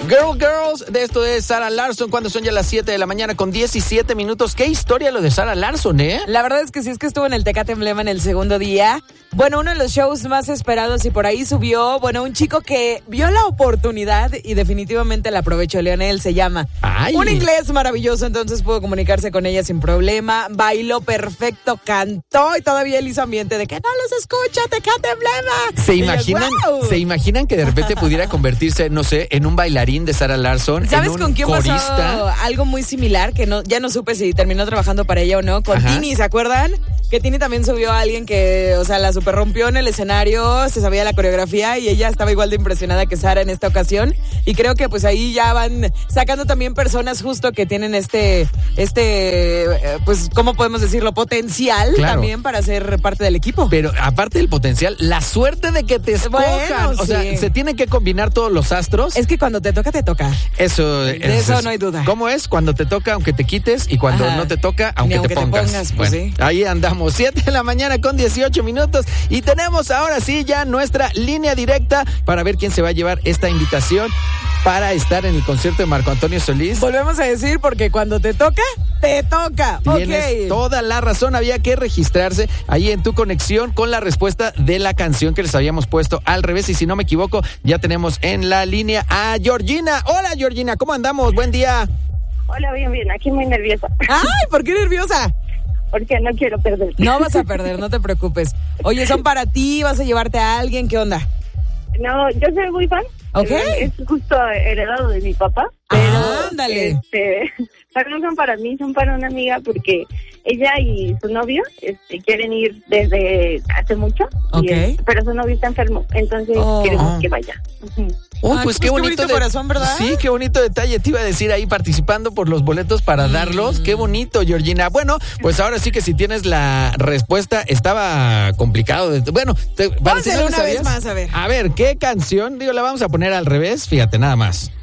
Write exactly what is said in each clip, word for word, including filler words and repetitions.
Girl Girls, de esto de Sarah Larsson, cuando son ya las siete de la mañana con diecisiete minutos. ¿Qué historia lo de Sarah Larsson, eh? La verdad es que sí, es que estuvo en el Tecate Emblema en el segundo día. Bueno, uno de los shows más esperados, y por ahí subió, bueno, un chico que vio la oportunidad y definitivamente la aprovechó. Leonel se llama. Ay. Un inglés maravilloso, entonces pudo comunicarse con ella sin problema. Bailó perfecto, cantó y todavía él hizo ambiente de que no los escucha, Tecate Emblema. ¿Se Y imaginan, yo, wow. ¿Se imaginan que de repente pudiera convertirse, no sé, en un bailarín de Sarah Larsson? ¿Sabes en un con quién corista? pasó algo muy similar? Que no, ya no supe si terminó trabajando para ella o no. Con Ajá. Tini, ¿se acuerdan? Que Tini también subió a alguien que, o sea, la super rompió en el escenario, se sabía la coreografía y ella estaba igual de impresionada que Sara en esta ocasión. Y creo que pues ahí ya van sacando también personas justo que tienen este, este, eh, pues, ¿cómo podemos decirlo? Potencial Claro. también para ser parte del equipo. Pero aparte del potencial, la suerte de que te escojan. Bueno, o sí. sea, se tienen que combinar todos los astros. Es que cuando te toca, te toca. Eso, De eso no hay duda. ¿Cómo es? Cuando te toca, aunque te quites, y cuando Ajá. no te toca, aunque, Ni aunque te te pongas. pongas, pues Bueno, sí. ahí andamos, siete de la mañana con dieciocho minutos, y tenemos ahora sí ya nuestra línea directa para ver quién se va a llevar esta invitación para estar en el concierto de Marco Antonio Solís. Volvemos a decir, porque cuando te toca, te toca. Tienes Ok. toda la razón, había que registrarse ahí en tu conexión con la respuesta de la canción que les habíamos puesto al revés, y si no me equivoco, ya tenemos en la línea a Georgina. Hola Georgina, ¿cómo andamos? Buen día. Hola, bien, bien, aquí muy nerviosa, Ay, ¿por qué nerviosa? porque no quiero perder. No vas a perder, no te preocupes. Oye, son para ti, vas a llevarte a alguien, ¿qué onda? No, yo soy muy fan. Ok. Es justo heredado de mi papá, pero Ah, ándale. este, pero no son para mí, son para una amiga, porque ella y su novio este, quieren ir desde hace mucho, Ok. y, este, pero su novio está enfermo, entonces Oh. queremos que vaya. Ujú. Uy, Ay, pues pues qué qué bonito, bonito de- corazón, ¿verdad? Sí, qué bonito detalle. Te iba a decir ahí participando por los boletos para darlos. Qué bonito, Georgina. Bueno, pues ahora sí que si tienes la respuesta, estaba complicado. de- Bueno, te, para si no Pónselo lo una sabías, vez más, a ver. A ver, ¿qué canción? Digo, la vamos a poner al revés. Fíjate, nada más.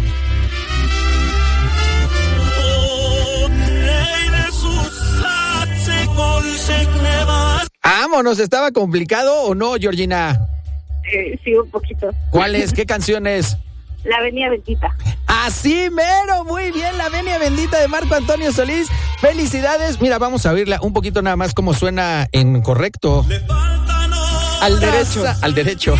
Vámonos, ¿estaba complicado o no, Georgina? Eh, sí, un poquito. ¿Cuál es? ¿Qué canción es? La Avenida Bendita. Así mero, muy bien, la venia bendita de Marco Antonio Solís. Felicidades. Mira, vamos a oírla un poquito nada más cómo suena en correcto. Al derecho. Al derecho.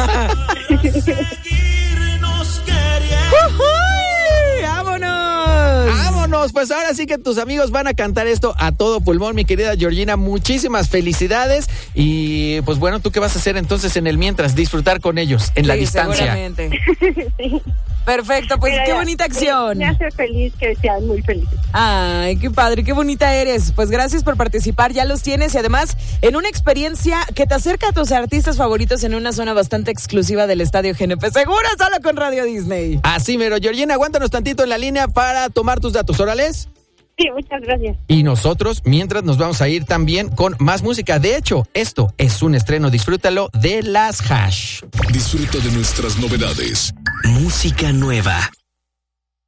¡Ujuy! ¡Vámonos! Vámonos, pues ahora sí que tus amigos van a cantar esto a todo pulmón, mi querida Georgina. Muchísimas felicidades. Y pues bueno, ¿tú qué vas a hacer entonces en el mientras? Disfrutar con ellos en la Sí, distancia. seguramente. Sí. Perfecto, pues Mira, qué ya, bonita acción. Me hace feliz que sean muy felices. Ay, qué padre, qué bonita eres. Pues gracias por participar, ya los tienes, y además en una experiencia que te acerca a tus artistas favoritos en una zona bastante exclusiva del Estadio G N P. Segura, solo con Radio Disney. Así mero, Georgina, aguántanos tantito en la línea para tomar tus datos. Órales. Sí, muchas gracias. Y nosotros, mientras, nos vamos a ir también con más música. De hecho, esto es un estreno, disfrútalo, de las Hash. Disfruta de nuestras novedades. Música nueva.